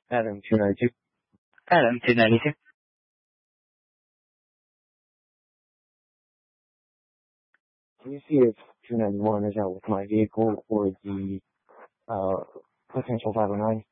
Adam 292. Adam 292. Can you see if 291 is out with my vehicle or the potential 509?